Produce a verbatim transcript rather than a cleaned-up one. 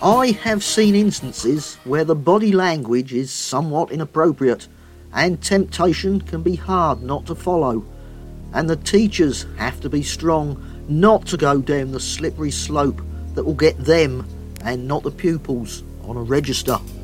I have seen instances where the body language is somewhat inappropriate and temptation can be hard not to follow, and the teachers have to be strong not to go down the slippery slope that will get them and not the pupils on a register.